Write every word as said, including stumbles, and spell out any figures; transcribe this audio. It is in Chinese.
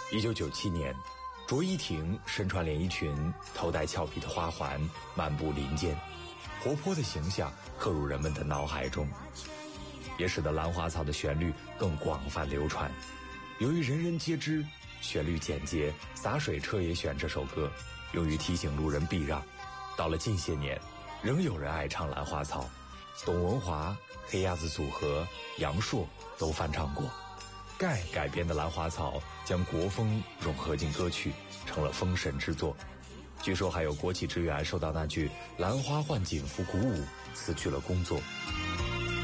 一九九七年，卓依婷身穿连衣裙，头戴俏皮的花环，漫步林间，活泼的形象刻入人们的脑海中，也使得兰花草的旋律更广泛流传。由于人人皆知，旋律简洁，洒水车也选这首歌，用于提醒路人避让。到了近些年，仍有人爱唱兰花草，董文华、黑鸭子组合、杨烁都翻唱过。盖改编的兰花草将国风融合进歌曲，成了封神之作。据说还有国企职员受到那句兰花换锦服鼓舞，辞去了工作。